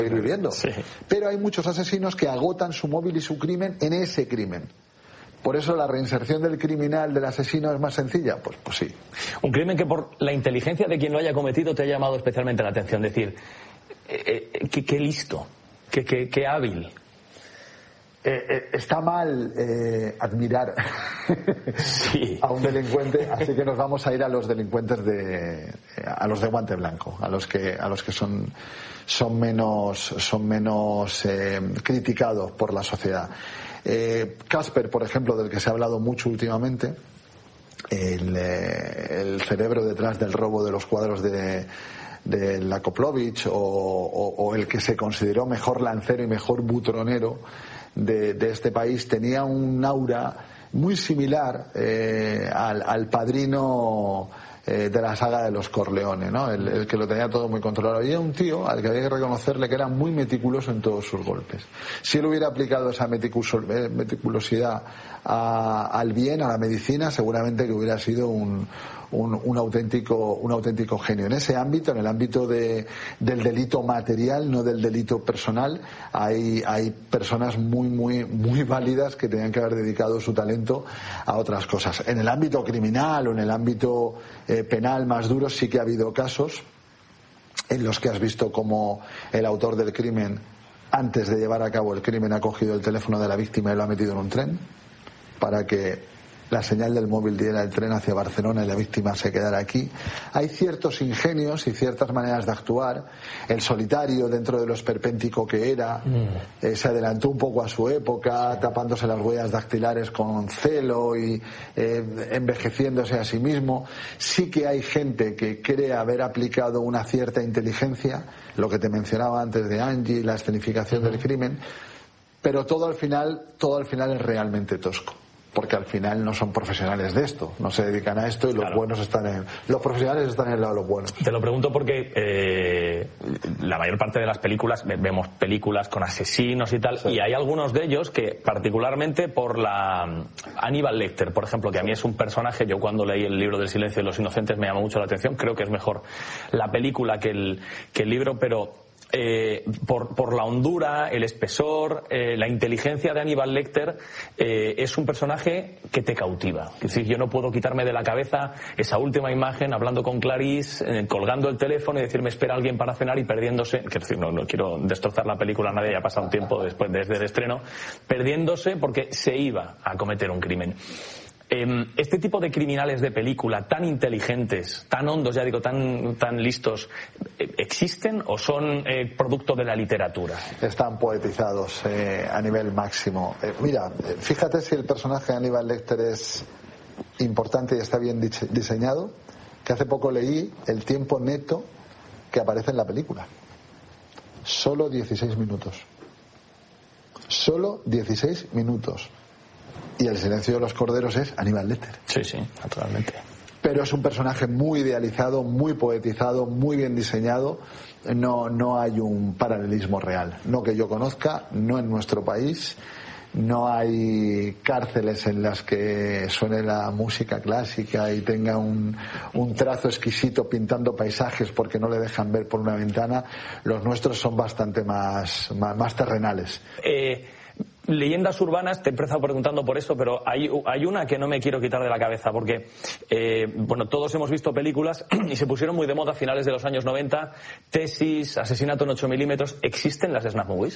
ir viviendo. Sí. Pero hay muchos asesinos que agotan su móvil y su crimen en ese crimen. Por eso la reinserción del criminal, del asesino, es más sencilla. Pues sí. Un crimen que por la inteligencia de quien lo haya cometido te ha llamado especialmente la atención. Decir, qué listo, qué hábil. Está mal admirar Sí. a un delincuente, así que nos vamos a ir a los delincuentes a los de guante blanco, a los que son menos criticados por la sociedad. Casper, por ejemplo, del que se ha hablado mucho últimamente, el cerebro detrás del robo de los cuadros de Lakoplovich, o el que se consideró mejor lancero y mejor butronero de este país, tenía un aura muy similar al padrino de la saga de los Corleone, ¿no? El que lo tenía todo muy controlado. Y era un tío al que había que reconocerle que era muy meticuloso en todos sus golpes. Si él hubiera aplicado esa meticulosidad al bien, a la medicina, seguramente que hubiera sido un auténtico genio. En ese ámbito, en el ámbito del delito material, no del delito personal, hay personas muy válidas que tenían que haber dedicado su talento a otras cosas. En el ámbito criminal o en el ámbito penal más duro sí que ha habido casos en los que has visto como el autor del crimen, antes de llevar a cabo el crimen, ha cogido el teléfono de la víctima y lo ha metido en un tren para que la señal del móvil diera el tren hacia Barcelona y la víctima se quedara aquí. Hay ciertos ingenios y ciertas maneras de actuar. El solitario, dentro de lo esperpéntico que era, se adelantó un poco a su época, tapándose las huellas dactilares con celo y envejeciéndose a sí mismo. Sí que hay gente que cree haber aplicado una cierta inteligencia, lo que te mencionaba antes de Angie, la escenificación del crimen, pero todo al final es realmente tosco. Porque al final no son profesionales de esto, no se dedican a esto y los buenos los profesionales están en el lado de los buenos. Te lo pregunto porque la mayor parte de las películas, vemos películas con asesinos y tal, sí. Y hay algunos de ellos que, particularmente por la Hannibal Lecter, por ejemplo, que a mí es un personaje, yo cuando leí el libro del silencio de los inocentes me llamó mucho la atención, creo que es mejor la película que el libro, pero por la hondura, el espesor, la inteligencia de Hannibal Lecter, es un personaje que te cautiva. Es decir, yo no puedo quitarme de la cabeza esa última imagen hablando con Clarice, colgando el teléfono y decirme espera alguien para cenar y perdiéndose, es decir, no quiero destrozar la película a nadie, ya ha pasado un tiempo desde el estreno, perdiéndose porque se iba a cometer un crimen. Este tipo de criminales de película tan inteligentes, tan hondos, ya digo, tan listos, ¿existen o son producto de la literatura? Están poetizados a nivel máximo. Mira, fíjate si el personaje de Hannibal Lecter es importante y está bien diseñado, que hace poco leí el tiempo neto que aparece en la película. Solo 16 minutos. Solo 16 minutos. Y El silencio de los corderos es Hannibal Lecter. Sí, naturalmente. Pero es un personaje muy idealizado, muy poetizado, muy bien diseñado. No hay un paralelismo real. No que yo conozca, no en nuestro país. No hay cárceles en las que suene la música clásica y tenga un trazo exquisito pintando paisajes porque no le dejan ver por una ventana. Los nuestros son bastante más terrenales. Leyendas urbanas, te he empezado preguntando por eso, pero hay una que no me quiero quitar de la cabeza porque, todos hemos visto películas y se pusieron muy de moda a finales de los años 90, Tesis, Asesinato en 8 milímetros. ¿Existen las Snap Movies?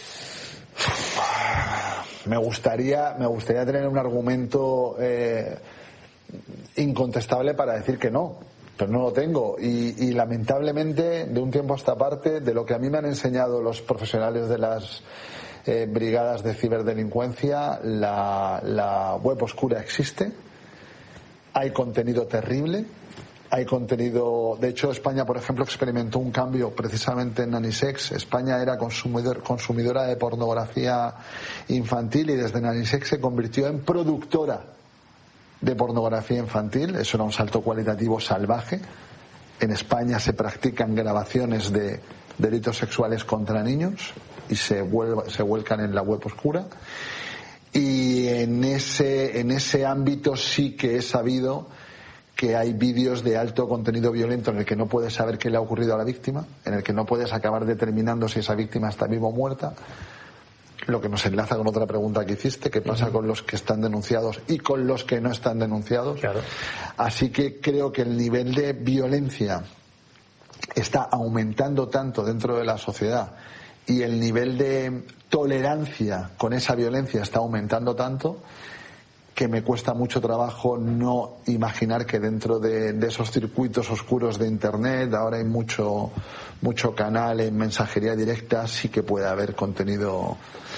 Me gustaría tener un argumento incontestable para decir que no, pero no lo tengo y lamentablemente de un tiempo a esta parte, de lo que a mí me han enseñado los profesionales de las brigadas de ciberdelincuencia, la web oscura existe, hay contenido terrible, hay contenido. De hecho, España, por ejemplo, experimentó un cambio precisamente en Nanisex. España era consumidora de pornografía infantil y desde Nanisex se convirtió en productora de pornografía infantil. Eso era un salto cualitativo salvaje. En España se practican grabaciones de delitos sexuales contra niños y se vuelcan en la web oscura. Y en ese ámbito sí que he sabido que hay vídeos de alto contenido violento en el que no puedes saber qué le ha ocurrido a la víctima, en el que no puedes acabar determinando si esa víctima está viva o muerta. Lo que nos enlaza con otra pregunta que hiciste, ¿qué pasa con los que están denunciados y con los que no están denunciados? Claro. Así que creo que el nivel de violencia está aumentando tanto dentro de la sociedad y el nivel de tolerancia con esa violencia está aumentando tanto que me cuesta mucho trabajo no imaginar que dentro de esos circuitos oscuros de Internet, ahora hay mucho canal en mensajería directa, sí que puede haber contenido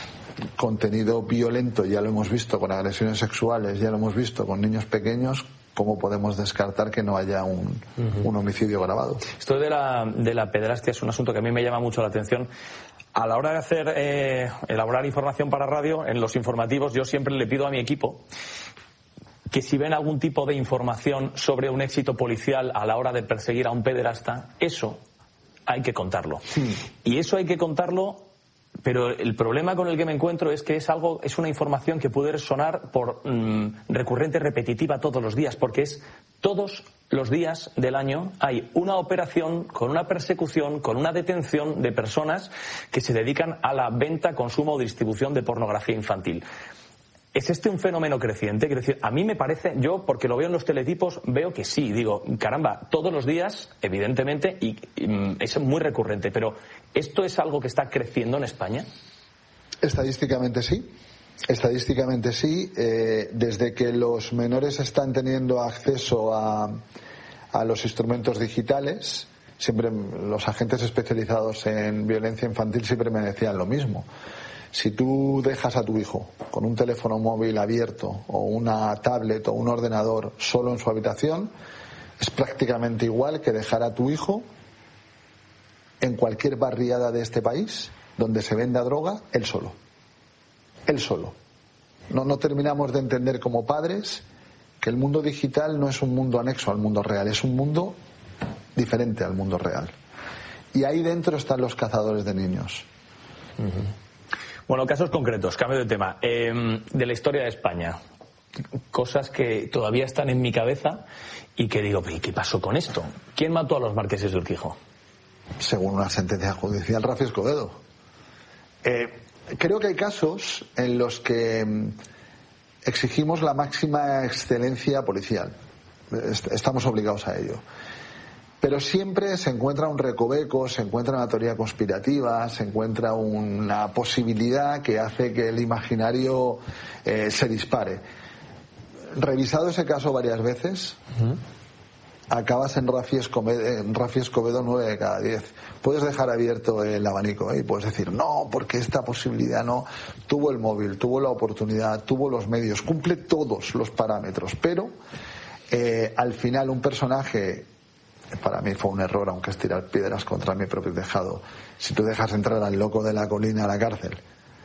violento. Ya lo hemos visto con agresiones sexuales, ya lo hemos visto con niños pequeños. ¿Cómo podemos descartar que no haya un homicidio grabado? Esto de la pederastia es un asunto que a mí me llama mucho la atención. A la hora de hacer elaborar información para radio, en los informativos yo siempre le pido a mi equipo que si ven algún tipo de información sobre un éxito policial a la hora de perseguir a un pederasta, eso hay que contarlo. Sí. Y eso hay que contarlo, pero el problema con el que me encuentro es que es una información que puede sonar por recurrente, repetitiva todos los días, porque es todos los días del año hay una operación con una persecución, con una detención de personas que se dedican a la venta, consumo o distribución de pornografía infantil. ¿Es este un fenómeno creciente? Quiero decir, a mí me parece, yo porque lo veo en los teletipos, veo que sí. Digo, caramba, todos los días, evidentemente, y es muy recurrente. Pero, ¿esto es algo que está creciendo en España? Estadísticamente sí. Estadísticamente sí. Desde que los menores están teniendo acceso a los instrumentos digitales, siempre los agentes especializados en violencia infantil siempre me decían lo mismo. Si tú dejas a tu hijo con un teléfono móvil abierto o una tablet o un ordenador solo en su habitación, es prácticamente igual que dejar a tu hijo en cualquier barriada de este país donde se venda droga, él solo. Él solo. No terminamos de entender como padres que el mundo digital no es un mundo anexo al mundo real, es un mundo diferente al mundo real. Y ahí dentro están los cazadores de niños. Bueno, casos concretos, cambio de tema. De la historia de España, cosas que todavía están en mi cabeza y que digo, ¿qué pasó con esto? ¿Quién mató a los marqueses de Urquijo? Según una sentencia judicial, Rafi Escobedo. Creo que hay casos en los que exigimos la máxima excelencia policial. Estamos obligados a ello. Pero siempre se encuentra un recoveco, se encuentra una teoría conspirativa, se encuentra una posibilidad que hace que el imaginario se dispare. Revisado ese caso varias veces, acabas en Rafi Escobedo 9 de cada 10. Puedes dejar abierto el abanico y puedes decir, no, porque esta posibilidad no. Tuvo el móvil, tuvo la oportunidad, tuvo los medios, cumple todos los parámetros, pero al final un personaje... Para mí fue un error, aunque es tirar piedras contra mi propio tejado. Si tú dejas entrar al loco de la colina a la cárcel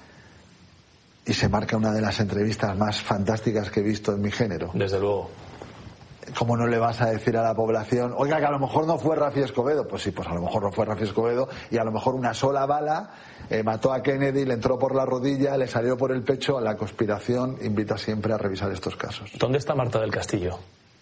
y se marca una de las entrevistas más fantásticas que he visto en mi género. Desde luego. ¿Cómo no le vas a decir a la población, oiga, que a lo mejor no fue Rafi Escobedo? Pues sí, pues a lo mejor no fue Rafi Escobedo y a lo mejor una sola bala mató a Kennedy, le entró por la rodilla, le salió por el pecho. La conspiración invita siempre a revisar estos casos. ¿Dónde está Marta del Castillo?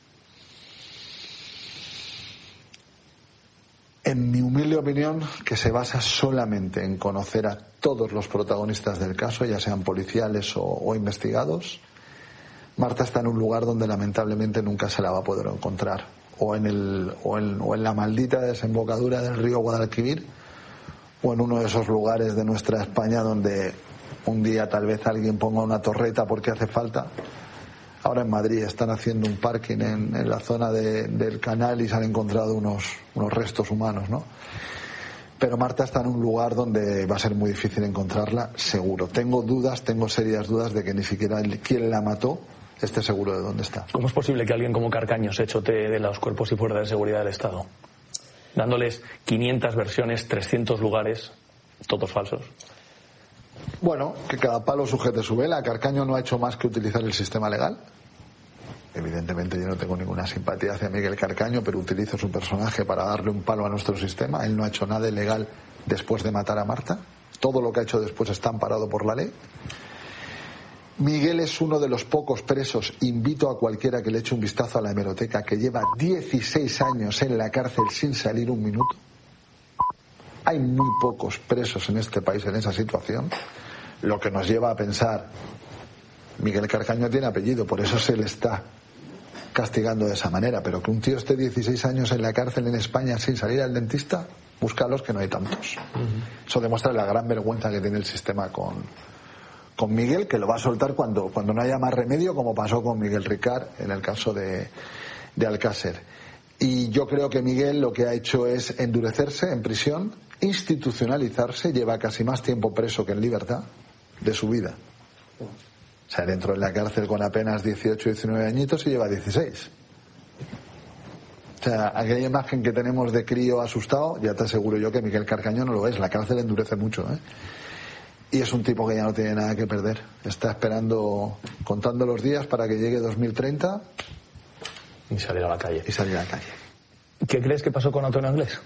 En mi humilde opinión, que se basa solamente en conocer a todos los protagonistas del caso, ya sean policiales o investigados, Marta está en un lugar donde lamentablemente nunca se la va a poder encontrar. O en la maldita desembocadura del río Guadalquivir, o en uno de esos lugares de nuestra España donde un día tal vez alguien ponga una torreta porque hace falta. Ahora en Madrid están haciendo un parking en la zona del canal y se han encontrado unos restos humanos, ¿no? Pero Marta está en un lugar donde va a ser muy difícil encontrarla, seguro. Tengo serias dudas de que ni siquiera quien la mató esté seguro de dónde está. ¿Cómo es posible que alguien como Carcaño se chote de los cuerpos y fuerzas de seguridad del Estado? Dándoles 500 versiones, 300 lugares, todos falsos. Bueno, que cada palo sujete su vela. Carcaño no ha hecho más que utilizar el sistema legal. Evidentemente yo no tengo ninguna simpatía hacia Miguel Carcaño, pero utilizo su personaje para darle un palo a nuestro sistema. Él no ha hecho nada ilegal después de matar a Marta. Todo lo que ha hecho después está amparado por la ley. Miguel es uno de los pocos presos, invito a cualquiera que le eche un vistazo a la hemeroteca, que lleva 16 años en la cárcel sin salir un minuto. Hay muy pocos presos en este país en esa situación, lo que nos lleva a pensar, Miguel Carcaño tiene apellido, por eso se le está castigando de esa manera, pero que un tío esté 16 años en la cárcel en España sin salir al dentista, búscalos, que no hay tantos. Eso demuestra la gran vergüenza que tiene el sistema con Miguel, que lo va a soltar cuando no haya más remedio, como pasó con Miguel Ricard en el caso de Alcácer. Y yo creo que Miguel lo que ha hecho es endurecerse en prisión, institucionalizarse, lleva casi más tiempo preso que en libertad de su vida. O sea, dentro de la cárcel con apenas 18, 19 añitos y lleva 16. O sea, aquella imagen que tenemos de crío asustado, ya te aseguro yo que Miguel Carcaño no lo es. La cárcel endurece mucho, ¿eh? Y es un tipo que ya no tiene nada que perder. Está esperando, contando los días para que llegue 2030 y salir a la calle. ¿Qué crees que pasó con Antonio Anglés?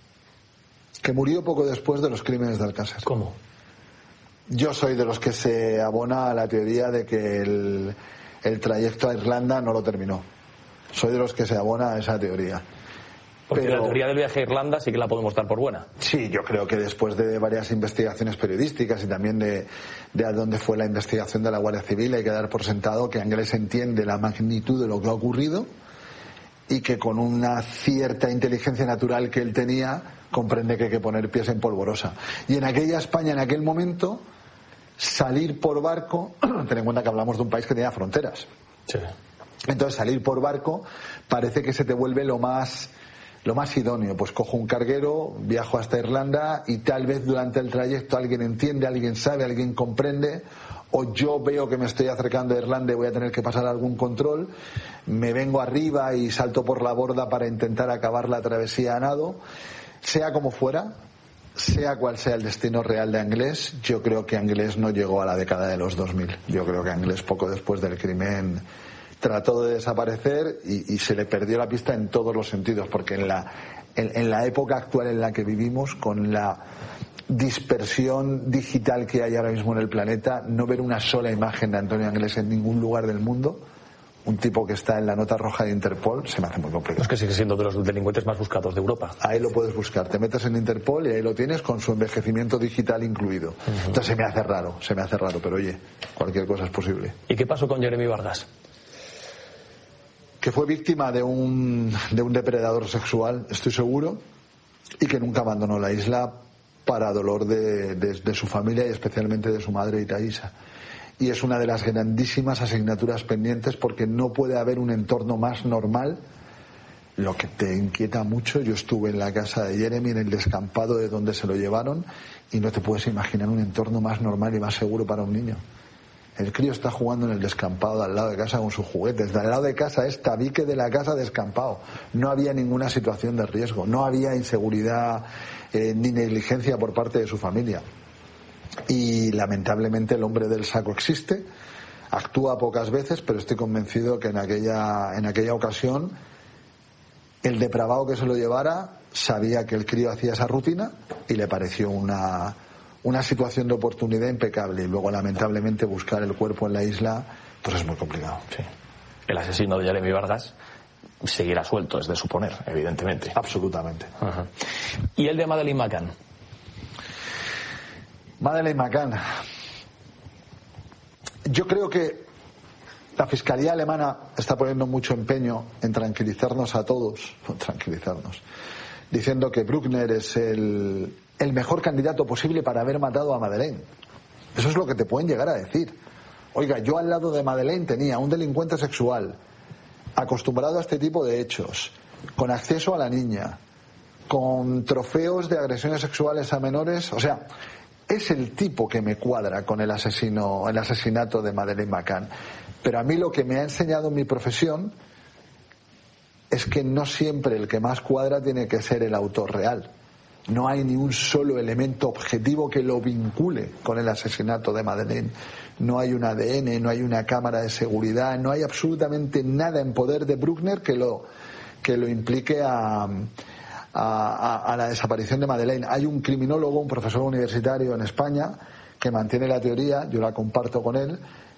Que murió poco después de los crímenes de Alcácer. ¿Cómo? Yo soy de los que se abona a la teoría de que el trayecto a Irlanda no lo terminó. Soy de los que se abona a esa teoría. Porque la teoría del viaje a Irlanda sí que la podemos dar por buena. Sí, yo creo que después de varias investigaciones periodísticas y también de a dónde fue la investigación de la Guardia Civil, hay que dar por sentado que Anglés entiende la magnitud de lo que ha ocurrido y que con una cierta inteligencia natural que él tenía, comprende que hay que poner pies en polvorosa. Y en aquella España, en aquel momento, salir por barco, ten en cuenta que hablamos de un país que tenía fronteras. Sí. Entonces salir por barco parece que se te vuelve lo más idóneo. Pues cojo un carguero, viajo hasta Irlanda y tal vez durante el trayecto alguien entiende, alguien sabe, alguien comprende, o yo veo que me estoy acercando a Irlanda y voy a tener que pasar algún control, me vengo arriba y salto por la borda para intentar acabar la travesía a nado. Sea como fuera, sea cual sea el destino real de Anglés, yo creo que Anglés no llegó a la década de los 2000. Yo creo que Anglés, poco después del crimen, trató de desaparecer y se le perdió la pista en todos los sentidos, porque en la época actual en la que vivimos, con la dispersión digital que hay ahora mismo en el planeta, no ver una sola imagen de Antonio Anglés en ningún lugar del mundo, un tipo que está en la nota roja de Interpol, se me hace muy complicado. Es que sigue siendo de los delincuentes más buscados de Europa. Ahí lo puedes buscar, te metes en Interpol y ahí lo tienes con su envejecimiento digital incluido. Entonces se me hace raro, pero oye, cualquier cosa es posible. ¿Y qué pasó con Jeremy Vargas? Que fue víctima de un depredador sexual, estoy seguro, y que nunca abandonó la isla para dolor de su familia y especialmente de su madre Itaísa. Y es una de las grandísimas asignaturas pendientes, porque no puede haber un entorno más normal. Lo que te inquieta mucho, yo estuve en la casa de Jeremy, en el descampado de donde se lo llevaron, y no te puedes imaginar un entorno más normal y más seguro para un niño. El crío está jugando en el descampado de al lado de casa con sus juguetes. De al lado de casa es tabique de la casa descampado. No había ninguna situación de riesgo, no había inseguridad ni negligencia por parte de su familia. Y lamentablemente el hombre del saco existe, actúa pocas veces, pero estoy convencido que en aquella ocasión el depravado que se lo llevara sabía que el crío hacía esa rutina y le pareció una situación de oportunidad impecable, y luego lamentablemente buscar el cuerpo en la isla pues es muy complicado. Sí. El asesino de Jeremy Vargas seguirá suelto, es de suponer, evidentemente. Absolutamente. Ajá. ¿Y el de Madeleine McCann? Madeleine McCann, yo creo que la Fiscalía alemana está poniendo mucho empeño en tranquilizarnos a todos, diciendo que Bruckner es el mejor candidato posible para haber matado a Madeleine. Eso es lo que te pueden llegar a decir. Oiga, yo al lado de Madeleine tenía un delincuente sexual acostumbrado a este tipo de hechos, con acceso a la niña, con trofeos de agresiones sexuales a menores. O sea, es el tipo que me cuadra con el asesinato de Madeleine McCann. Pero a mí lo que me ha enseñado mi profesión es que no siempre el que más cuadra tiene que ser el autor real. No hay ni un solo elemento objetivo que lo vincule con el asesinato de Madeleine. No hay un ADN, no hay una cámara de seguridad, no hay absolutamente nada en poder de Bruckner que lo implique a la desaparición de Madeleine. Hay un criminólogo, un profesor universitario en España, que mantiene la teoría, yo la comparto con él,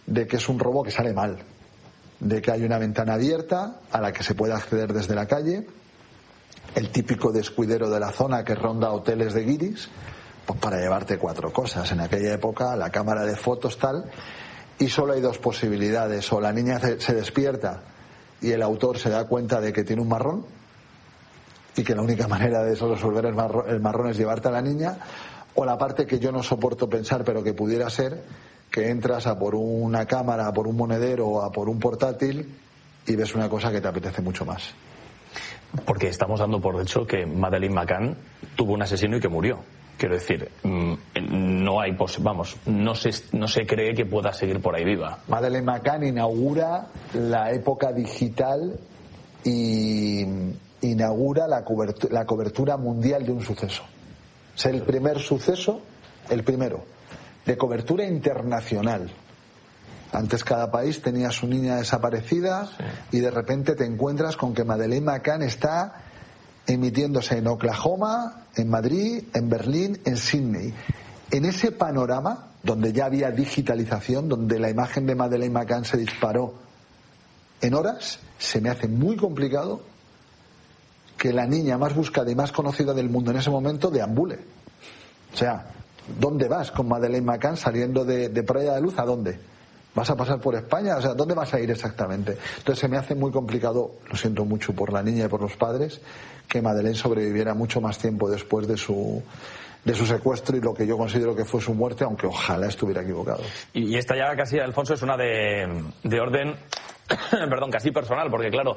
de que es un robo que sale mal, de que hay una ventana abierta a la que se puede acceder desde la calle, el típico descuidero de la zona que ronda hoteles de guiris, pues para llevarte 4 cosas. En aquella época la cámara de fotos tal, y solo hay 2 posibilidades: o la niña se despierta y el autor se da cuenta de que tiene un marrón y que la única manera de eso resolver el marrón es llevarte a la niña, o la parte que yo no soporto pensar pero que pudiera ser, que entras a por una cámara, a por un monedero o a por un portátil y ves una cosa que te apetece mucho más. Porque estamos dando por hecho que Madeleine McCann tuvo un asesino y que murió. Quiero decir, no hay no se cree que pueda seguir por ahí viva. Madeleine McCann inaugura la época digital y inaugura la cobertura mundial de un suceso. Es el primer suceso, el primero, de cobertura internacional. Antes cada país tenía a su niña desaparecida, sí, y de repente te encuentras con que Madeleine McCann está emitiéndose en Oklahoma, en Madrid, en Berlín, en Sydney. En ese panorama, donde ya había digitalización, donde la imagen de Madeleine McCann se disparó en horas, se me hace muy complicado que la niña más buscada y más conocida del mundo en ese momento deambule. O sea, ¿dónde vas con Madeleine McCann saliendo de Praia de Luz? ¿A dónde? ¿Vas a pasar por España? O sea, ¿dónde vas a ir exactamente? Entonces se me hace muy complicado, lo siento mucho por la niña y por los padres, que Madeleine sobreviviera mucho más tiempo después de su secuestro y lo que yo considero que fue su muerte, aunque ojalá estuviera equivocado. Y esta ya casi, Alfonso, es una de orden perdón, casi personal, porque claro,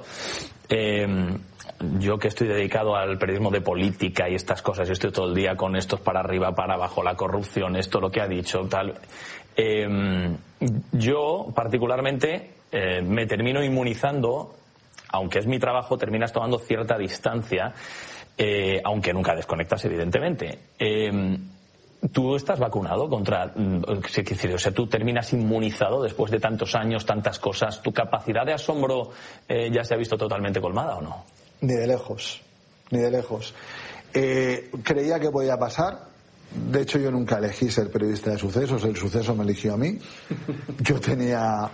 yo que estoy dedicado al periodismo de política y estas cosas, yo estoy todo el día con estos para arriba, para abajo, la corrupción, esto, lo que ha dicho, tal. Yo particularmente me termino inmunizando, aunque es mi trabajo, terminas tomando cierta distancia, aunque nunca desconectas, evidentemente. ¿Tú estás vacunado contra...? O sea, ¿tú terminas inmunizado después de tantos años, tantas cosas? ¿Tu capacidad de asombro ya se ha visto totalmente colmada o no? Ni de lejos, ni de lejos. Creía que podía pasar. De hecho, yo nunca elegí ser periodista de sucesos. El suceso me eligió a mí. Yo tenía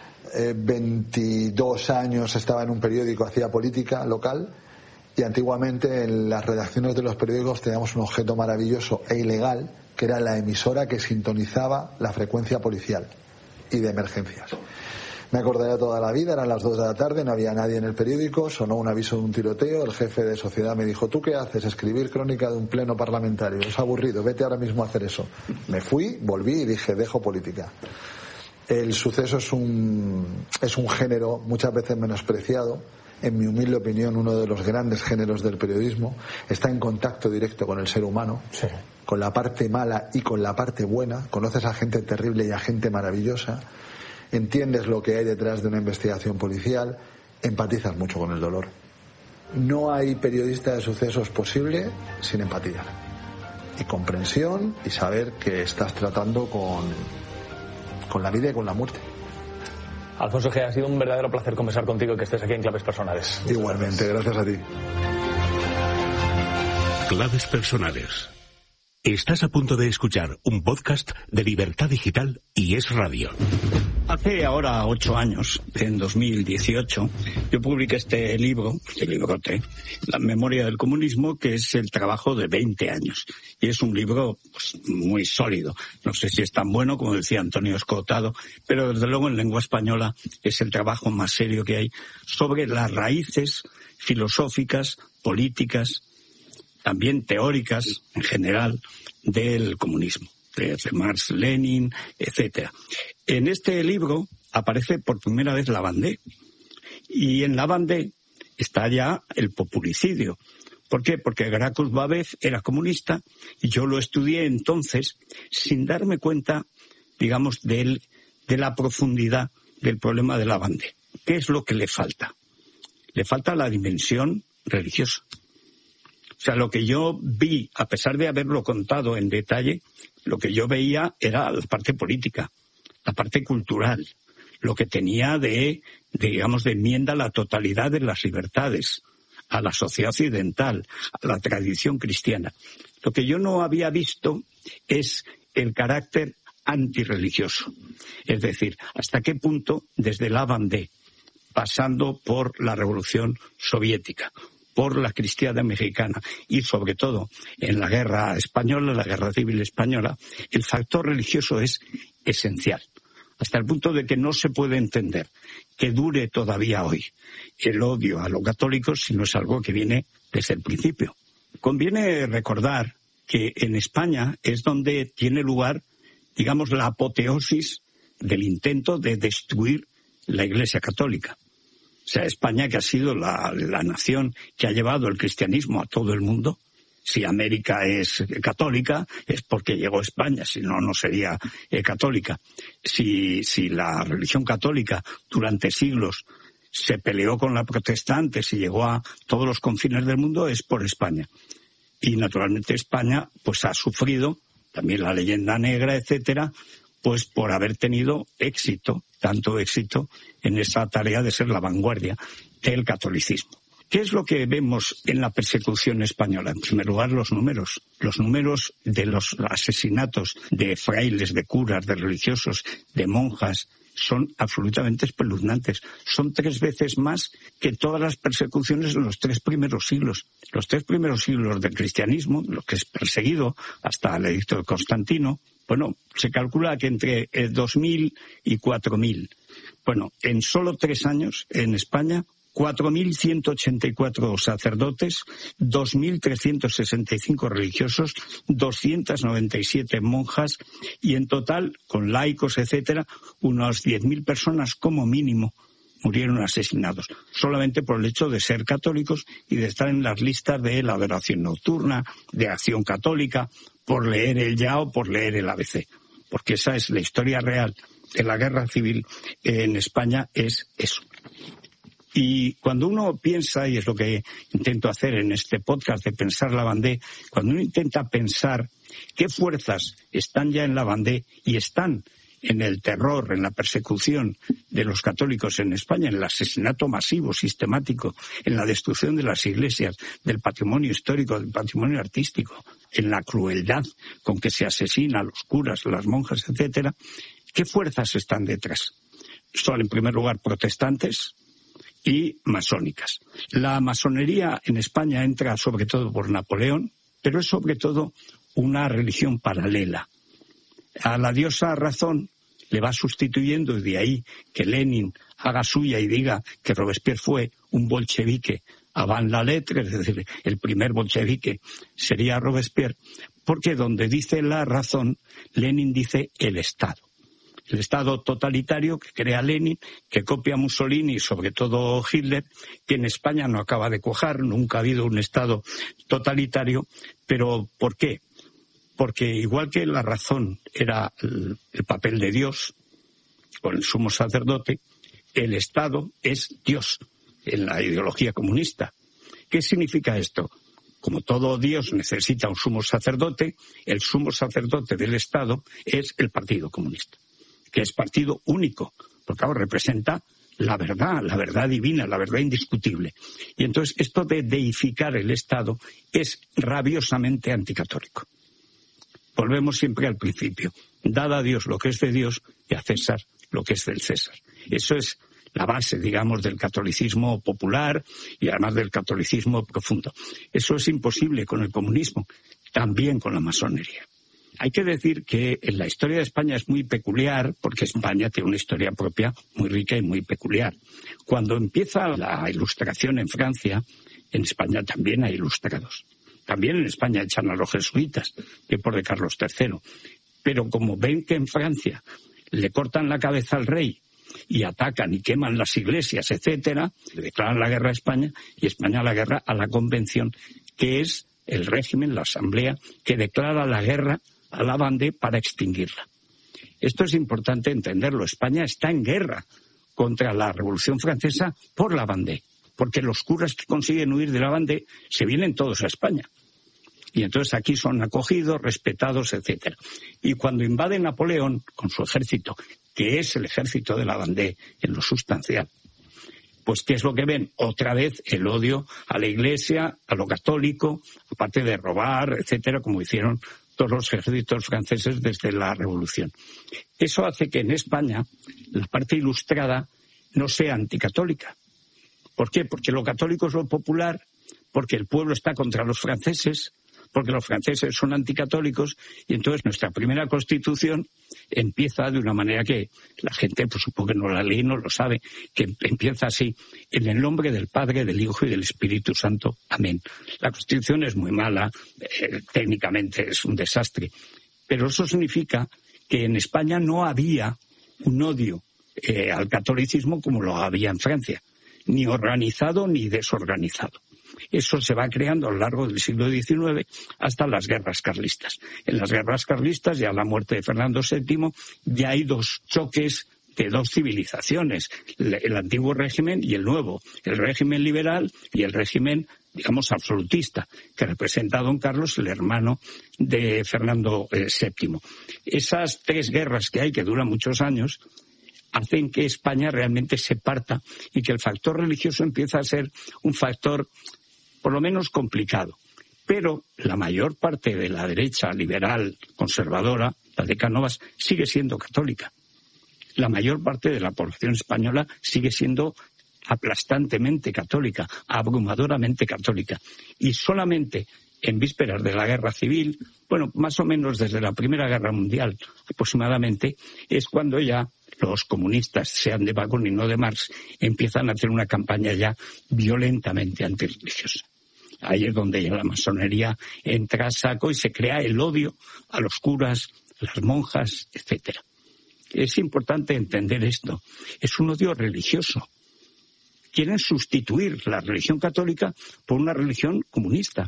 22 años, estaba en un periódico, hacía política local. Y antiguamente en las redacciones de los periódicos teníamos un objeto maravilloso e ilegal, que era la emisora que sintonizaba la frecuencia policial y de emergencias. Me acordaré toda la vida, eran las 2 de la tarde, no había nadie en el periódico, sonó un aviso de un tiroteo, el jefe de sociedad me dijo: ¿tú qué haces? Escribir crónica de un pleno parlamentario, es aburrido, vete ahora mismo a hacer eso. Me fui, volví y dije: dejo política. El suceso es un género muchas veces menospreciado. En mi humilde opinión, uno de los grandes géneros del periodismo. Está en contacto directo con el ser humano, sí, con la parte mala y con la parte buena. Conoces a gente terrible y a gente maravillosa. Entiendes lo que hay detrás de una investigación policial. Empatizas mucho con el dolor. No hay periodista de sucesos posible sin empatía y comprensión y saber que estás tratando con la vida y con la muerte. Alfonso G., ha sido un verdadero placer conversar contigo y que estés aquí en Claves Personales. Igualmente, gracias a ti. Claves Personales. Estás a punto de escuchar un podcast de Libertad Digital y Es Radio. Hace ahora 8 años, en 2018, yo publiqué este librote, La memoria del comunismo, que es el trabajo de 20 años. Y es un libro pues, muy sólido. No sé si es tan bueno como decía Antonio Escotado, pero desde luego en lengua española es el trabajo más serio que hay sobre las raíces filosóficas, políticas, también teóricas en general del comunismo, de Marx, Lenin, etcétera. En este libro aparece por primera vez Lavandé, y en Lavandé está ya el populicidio. ¿Por qué? Porque Gracchus Babev era comunista y yo lo estudié entonces sin darme cuenta, digamos, de la profundidad del problema de Lavandé. ¿Qué es lo que le falta? Le falta la dimensión religiosa. O sea, lo que yo vi, a pesar de haberlo contado en detalle, lo que yo veía era la parte política, la parte cultural, lo que tenía de enmienda a la totalidad de las libertades, a la sociedad occidental, a la tradición cristiana. Lo que yo no había visto es el carácter antirreligioso. Es decir, hasta qué punto desde la Vendée, pasando por la Revolución Soviética, por la cristiada mexicana y sobre todo en la guerra española, la guerra civil española, el factor religioso es esencial. Hasta el punto de que no se puede entender que dure todavía hoy el odio a los católicos si no es algo que viene desde el principio. Conviene recordar que en España es donde tiene lugar, digamos, la apoteosis del intento de destruir la Iglesia Católica. O sea, España, que ha sido la nación que ha llevado el cristianismo a todo el mundo. Si América es católica, es porque llegó a España, si no, no sería católica. Si la religión católica durante siglos se peleó con la protestante, si llegó a todos los confines del mundo, es por España. Y naturalmente España pues ha sufrido, también la leyenda negra, etcétera, pues por haber tenido éxito, tanto éxito en esa tarea de ser la vanguardia del catolicismo. ¿Qué es lo que vemos en la persecución española? En primer lugar, los números. Los números de los asesinatos de frailes, de curas, de religiosos, de monjas, son absolutamente espeluznantes. Son 3 veces más que todas las persecuciones en los 3 primeros siglos. Los 3 primeros siglos del cristianismo, lo que es perseguido hasta el edicto de Constantino, bueno, se calcula que entre 2.000 y 4.000. Bueno, en solo 3 años, en España, 4.184 sacerdotes, 2.365 religiosos, 297 monjas y en total, con laicos, etcétera, unas 10.000 personas como mínimo murieron asesinados, solamente por el hecho de ser católicos y de estar en las listas de la adoración nocturna, de Acción Católica, por leer el Ya o por leer el ABC. Porque esa es la historia real de la guerra civil en España, es eso. Y cuando uno piensa, y es lo que intento hacer en este podcast de Pensar la Vendée, cuando uno intenta pensar qué fuerzas están ya en la Vendée y están en el terror, en la persecución de los católicos en España, en el asesinato masivo, sistemático, en la destrucción de las iglesias, del patrimonio histórico, del patrimonio artístico, en la crueldad con que se asesina a los curas, a las monjas, etcétera, ¿qué fuerzas están detrás? Son, en primer lugar, protestantes y masónicas. La masonería en España entra sobre todo por Napoleón, pero es sobre todo una religión paralela. A la diosa razón le va sustituyendo, y de ahí que Lenin haga suya y diga que Robespierre fue un bolchevique avant la lettre, es decir, el primer bolchevique sería Robespierre, porque donde dice la razón, Lenin dice el Estado. El Estado totalitario que crea Lenin, que copia Mussolini y sobre todo Hitler, que en España no acaba de cuajar, nunca ha habido un Estado totalitario. ¿Pero por qué? Porque igual que la razón era el papel de Dios, con el sumo sacerdote, el Estado es Dios en la ideología comunista. ¿Qué significa esto? Como todo Dios necesita un sumo sacerdote, el sumo sacerdote del Estado es el Partido Comunista, que es partido único, porque ahora representa la verdad divina, la verdad indiscutible. Y entonces esto de deificar el Estado es rabiosamente anticatólico. Volvemos siempre al principio. Dad a Dios lo que es de Dios y a César lo que es del César. Eso es la base, digamos, del catolicismo popular y además del catolicismo profundo. Eso es imposible con el comunismo, también con la masonería. Hay que decir que en la historia de España es muy peculiar, porque España tiene una historia propia muy rica y muy peculiar. Cuando empieza la Ilustración en Francia, en España también hay ilustrados. También en España echan a los jesuitas, que por de Carlos III. Pero como ven que en Francia le cortan la cabeza al rey y atacan y queman las iglesias, etcétera, le declaran la guerra a España y España la guerra a la Convención, que es el régimen, la asamblea, que declara la guerra a la Vendée para extinguirla. Esto es importante entenderlo. España está en guerra contra la Revolución Francesa por la Vendée, porque los curas que consiguen huir de la Vendée se vienen todos a España. Y entonces aquí son acogidos, respetados, etcétera. Y cuando invade Napoleón con su ejército, que es el ejército de la Vendée en lo sustancial, pues ¿qué es lo que ven? Otra vez el odio a la Iglesia, a lo católico, aparte de robar, etcétera, como hicieron todos los ejércitos franceses desde la Revolución. Eso hace que en España la parte ilustrada no sea anticatólica. ¿Por qué? Porque lo católico es lo popular, porque el pueblo está contra los franceses, porque los franceses son anticatólicos, y entonces nuestra primera Constitución empieza de una manera que la gente, pues supongo que no la lee, no lo sabe, que empieza así: en el nombre del Padre, del Hijo y del Espíritu Santo. Amén. La Constitución es muy mala, técnicamente es un desastre, pero eso significa que en España no había un odio al catolicismo como lo había en Francia, ni organizado ni desorganizado. Eso se va creando a lo largo del siglo XIX hasta las guerras carlistas. En las guerras carlistas, ya a la muerte de Fernando VII, ya hay dos choques de dos civilizaciones, el antiguo régimen y el nuevo, el régimen liberal y el régimen, digamos, absolutista, que representa a don Carlos, el hermano de Fernando VII. Esas tres guerras que hay, que duran muchos años, hacen que España realmente se parta y que el factor religioso empieza a ser un factor por lo menos complicado. Pero la mayor parte de la derecha liberal conservadora, la de Cánovas, sigue siendo católica. La mayor parte de la población española sigue siendo aplastantemente católica, abrumadoramente católica. Y solamente en vísperas de la Guerra Civil, bueno, más o menos desde la Primera Guerra Mundial aproximadamente, es cuando ya los comunistas, sean de Bakunin y no de Marx, empiezan a hacer una campaña ya violentamente antirreligiosa. Ahí es donde ya la masonería entra a saco y se crea el odio a los curas, a las monjas, etcétera. Es importante entender esto. Es un odio religioso. Quieren sustituir la religión católica por una religión comunista,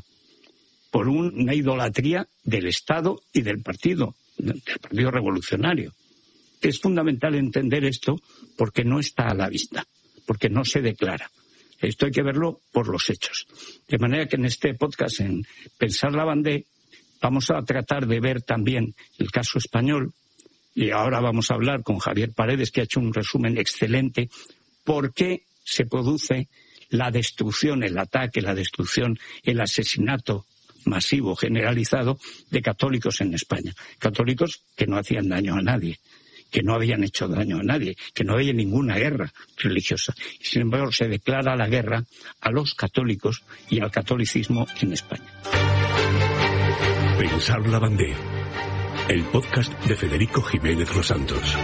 por una idolatría del Estado y del Partido Revolucionario. Es fundamental entender esto porque no está a la vista, porque no se declara. Esto hay que verlo por los hechos. De manera que en este podcast, en Pensar la Bandé, vamos a tratar de ver también el caso español, y ahora vamos a hablar con Javier Paredes, que ha hecho un resumen excelente, por qué se produce la destrucción, el ataque, la destrucción, el asesinato masivo, generalizado, de católicos en España. Católicos que no hacían daño a nadie, que no habían hecho daño a nadie, que no había ninguna guerra religiosa. Y sin embargo se declara la guerra a los católicos y al catolicismo en España. Pensar la Bandé, el podcast de Federico Jiménez Los Santos.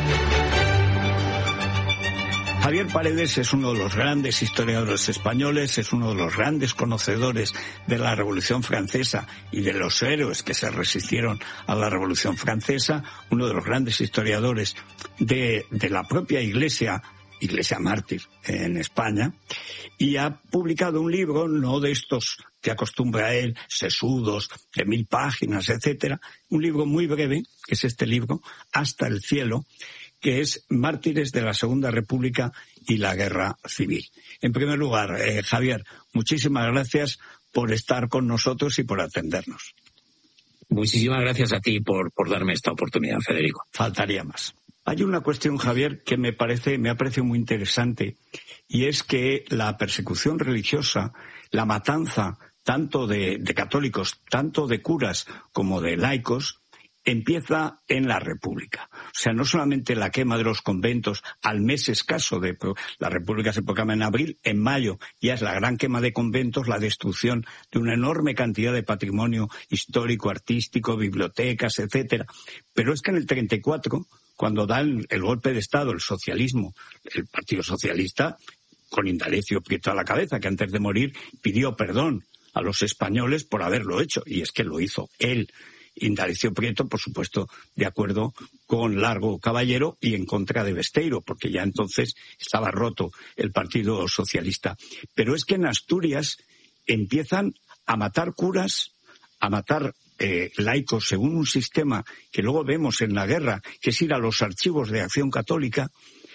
Javier Paredes es uno de los grandes historiadores españoles, es uno de los grandes conocedores de la Revolución Francesa y de los héroes que se resistieron a la Revolución Francesa, uno de los grandes historiadores de la propia Iglesia mártir en España, y ha publicado un libro, no de estos que acostumbra a él, sesudos, de 1000 páginas, etcétera, un libro muy breve, que es este libro, Hasta el cielo, que es Mártires de la Segunda República y la Guerra Civil. En primer lugar, Javier, muchísimas gracias por estar con nosotros y por atendernos. Muchísimas gracias a ti por darme esta oportunidad, Federico. Faltaría más. Hay una cuestión, Javier, que me ha parecido muy interesante, y es que la persecución religiosa, la matanza tanto de católicos, tanto de curas como de laicos, empieza en la República. O sea, no solamente la quema de los conventos al mes escaso de la República se proclama en abril, en mayo ya es la gran quema de conventos, la destrucción de una enorme cantidad de patrimonio histórico, artístico, bibliotecas, etcétera. Pero es que en el 34, cuando dan el golpe de Estado, el socialismo, el Partido Socialista, con Indalecio Prieto a la cabeza, que antes de morir pidió perdón a los españoles por haberlo hecho, y es que lo hizo él. Indalecio Prieto, por supuesto, de acuerdo con Largo Caballero y en contra de Besteiro, porque ya entonces estaba roto el Partido Socialista. Pero es que en Asturias empiezan a matar curas, a matar laicos según un sistema que luego vemos en la guerra, que es ir a los archivos de Acción Católica,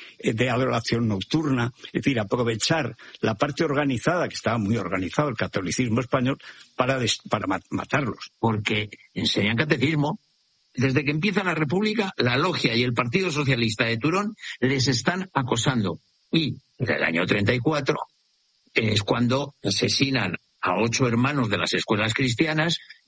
de adoración nocturna, es decir, aprovechar la parte organizada, que estaba muy organizado el catolicismo español, para matarlos. Porque enseñan catecismo. Desde que empieza la República, la Logia y el Partido Socialista de Turón les están acosando. Y del año 34 es cuando asesinan a 8 hermanos de las escuelas cristianas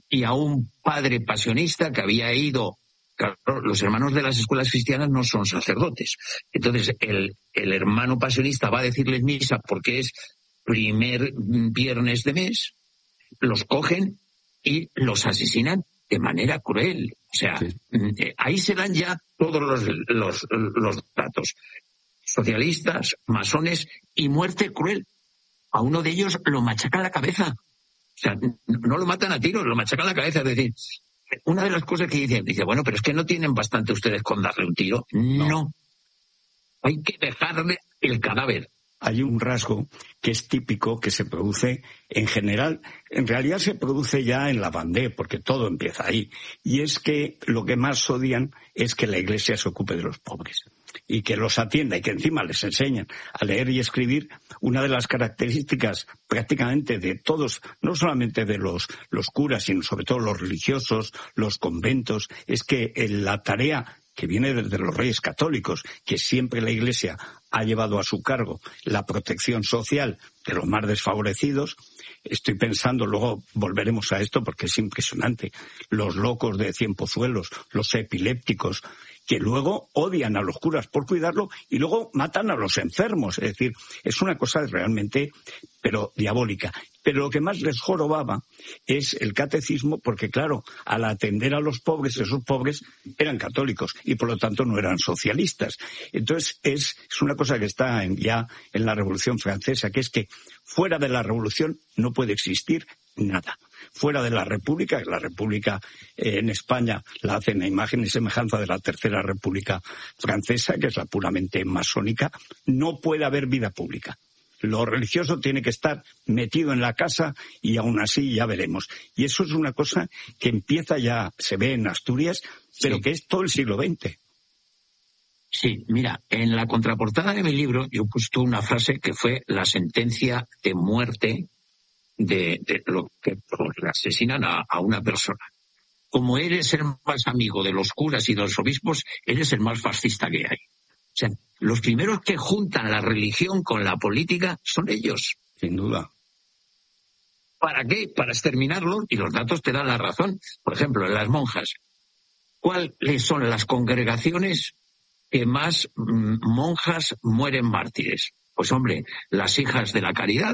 y a un padre pasionista que había ido. Claro, los hermanos de las escuelas cristianas no son sacerdotes. Entonces, el hermano pasionista va a decirles misa porque es primer viernes de mes, los cogen y los asesinan de manera cruel. O sea, sí. Ahí se dan ya todos los datos. Socialistas, masones y muerte cruel. A uno de ellos lo machacan la cabeza. O sea, no lo matan a tiros, lo machacan la cabeza. Es decir, una de las cosas que dice, bueno, pero es que no tienen bastante ustedes con darle un tiro. No. Hay que dejarle el cadáver. Hay un rasgo que es típico, que se produce en general, en realidad se produce ya en la Vendée, porque todo empieza ahí, y es que lo que más odian es que la Iglesia se ocupe de los pobres y que los atienda y que encima les enseñan a leer y escribir. Una de las características prácticamente de todos, no solamente de los curas, sino sobre todo los religiosos, los conventos, es que la tarea que viene desde los reyes católicos, que siempre la Iglesia ha llevado a su cargo la protección social de los más desfavorecidos. Estoy pensando, luego volveremos a esto porque es impresionante, los locos de Cienpozuelos, los epilépticos, que luego odian a los curas por cuidarlo y luego matan a los enfermos. Es decir, es una cosa realmente, pero diabólica. Pero lo que más les jorobaba es el catecismo, porque claro, al atender a los pobres, esos pobres eran católicos y por lo tanto no eran socialistas. Entonces es una cosa que está ya en la Revolución Francesa, que es que fuera de la Revolución no puede existir nada. Fuera de la República en España la hacen a imagen y semejanza de la Tercera República Francesa, que es la puramente masónica, no puede haber vida pública. Lo religioso tiene que estar metido en la casa y aún así ya veremos. Y eso es una cosa que empieza ya, se ve en Asturias, pero sí, que es todo el siglo XX. Sí, mira, en la contraportada de mi libro yo he puesto una frase que fue la sentencia de muerte de lo que le asesinan a una persona. Como eres el más amigo de los curas y de los obispos, eres el más fascista que hay. O sea, los primeros que juntan la religión con la política son ellos. Sin duda. ¿Para qué? Para exterminarlo, y los datos te dan la razón. Por ejemplo, en las monjas, ¿cuáles son las congregaciones que más monjas mueren mártires? Pues hombre, las hijas de la caridad,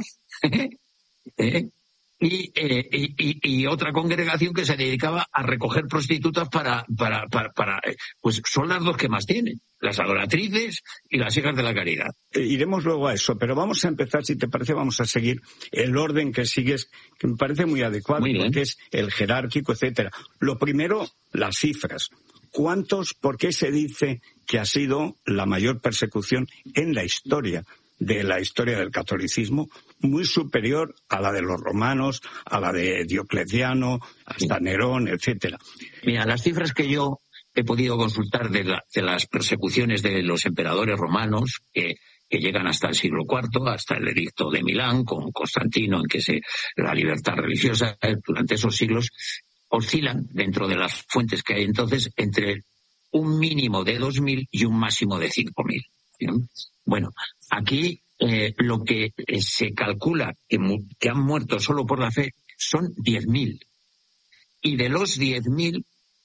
y otra congregación que se dedicaba a recoger prostitutas para pues son las dos que más tienen, las adoratrices y las hijas de la caridad. Iremos luego a eso, pero vamos a empezar, si te parece, vamos a seguir el orden que sigues, que me parece muy adecuado, porque es el jerárquico, etcétera. Lo primero, las cifras. ¿Por qué se dice que ha sido la mayor persecución en la historia del catolicismo, muy superior a la de los romanos, a la de Diocleciano, hasta Nerón, etcétera? Mira, las cifras que yo he podido consultar de las persecuciones de los emperadores romanos, que llegan hasta el siglo IV, hasta el edicto de Milán, con Constantino, en que la libertad religiosa durante esos siglos oscilan, dentro de las fuentes que hay entonces, entre un mínimo de 2.000 y un máximo de 5.000. ¿Sí? Bueno, aquí lo que se calcula que han muerto solo por la fe son 10.000. Y de los 10.000,